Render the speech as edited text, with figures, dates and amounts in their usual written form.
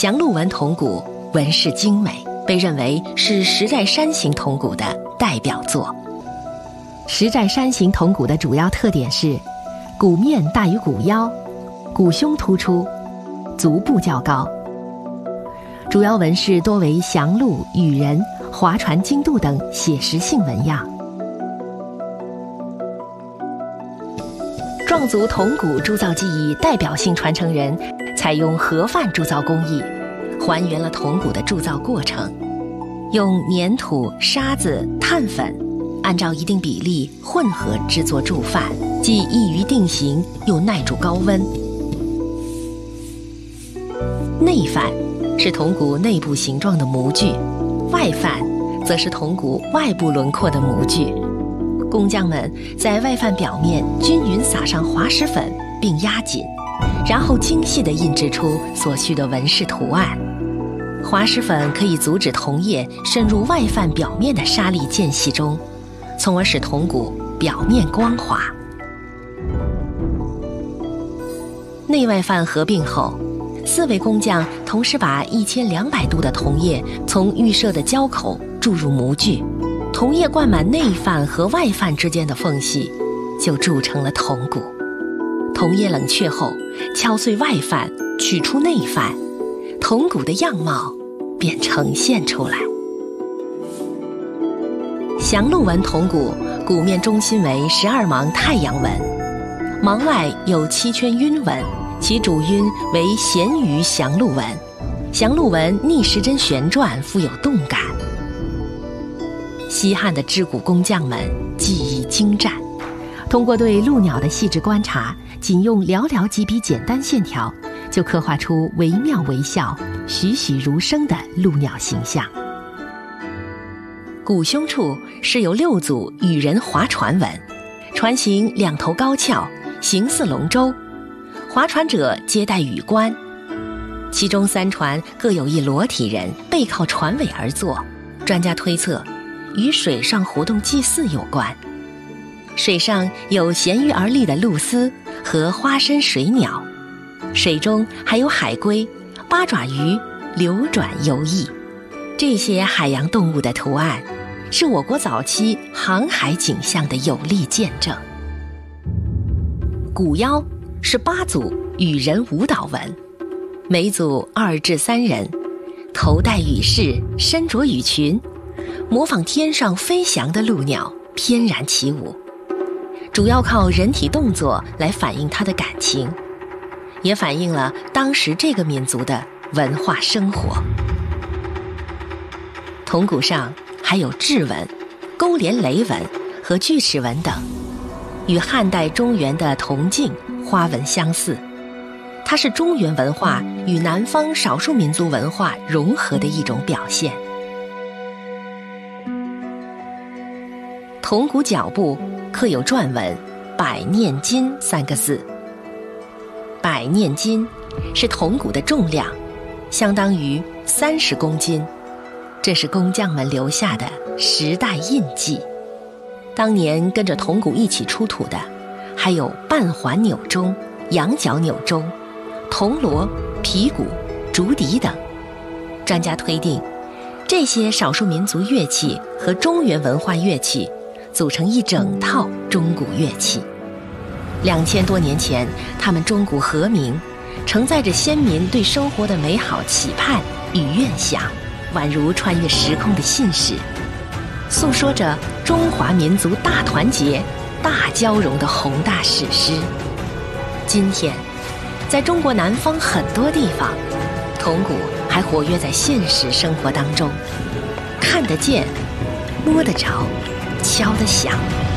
祥鹿纹铜鼓纹饰精美，被认为是石寨山形铜鼓的代表作。石寨山形铜鼓的主要特点是鼓面大于鼓腰，鼓胸突出，足部较高。主要纹饰多为祥鹿、羽人、划船经度等写实性纹样。壮族铜鼓铸造技艺代表性传承人采用盒饭铸造工艺，还原了铜鼓的铸造过程，用粘土、沙子、碳粉按照一定比例混合制作铸饭，既易于定型，又耐住高温。内范是铜鼓内部形状的模具，外范则是铜鼓外部轮廓的模具。工匠们在外范表面均匀撒上滑石粉并压紧，然后精细地印制出所需的纹饰图案。滑石粉可以阻止铜液渗入外范表面的沙粒间隙中，从而使铜鼓表面光滑。内外范合并后，4位工匠同时把1200度的铜液从预设的胶口注入模具，铜液灌满内范和外范之间的缝隙，就铸成了铜鼓。铜液冷却后，敲碎外范，取出内范，铜鼓的样貌便呈现出来。祥鹿纹铜鼓，鼓面中心为12芒太阳纹，芒外有7圈晕纹，其主晕为咸鱼祥鹿纹。祥鹿纹逆时针旋转，富有动感。西汉的制鼓工匠们技艺精湛，通过对鹿鸟的细致观察，仅用寥寥几笔简单线条，就刻画出惟妙惟肖、栩栩如生的鹿鸟形象。鼓胸处是由6组羽人划船纹，船形2头高翘，形似龙舟，划船者皆戴羽冠，其中3船各有一裸体人背靠船尾而坐，专家推测与水上活动祭祀有关。水上有衔鱼而立的鹭鸶和花身水鸟，水中还有海龟、八爪鱼流转游弋。这些海洋动物的图案是我国早期航海景象的有力见证。鼓腰是8组羽人舞蹈纹，每组2至3人，头戴羽饰，身着羽裙，模仿天上飞翔的鹿鸟翩然起舞，主要靠人体动作来反映它的感情，也反映了当时这个民族的文化生活。铜鼓上还有雉纹、勾连雷纹和锯齿纹等，与汉代中原的铜镜花纹相似，它是中原文化与南方少数民族文化融合的一种表现。铜鼓脚部刻有篆文“百念斤”3个字，百念斤是铜鼓的重量，相当于30公斤，这是工匠们留下的时代印记。当年跟着铜鼓一起出土的还有半环钮钟、羊角钮钟、铜锣、皮鼓、竹笛等。专家推定，这些少数民族乐器和中原文化乐器组成一整套钟鼓乐器。2000多年前，他们钟鼓和鸣，承载着先民对生活的美好期盼与愿想，宛如穿越时空的信使，诉说着中华民族大团结、大交融的宏大史诗。今天，在中国南方很多地方，铜鼓还活跃在现实生活当中，看得见，摸得着，敲得响。